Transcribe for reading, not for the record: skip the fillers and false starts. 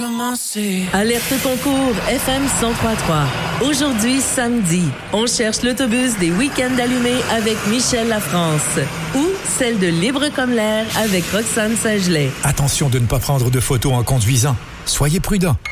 Alerte concours FM 103.3. Aujourd'hui, samedi, on cherche l'autobus des Week-ends allumés avec Michel Lafrance ou celle de Libre comme l'air avec Roxane Saint-Gelais. Attention de ne pas prendre de photos en conduisant. Soyez prudents.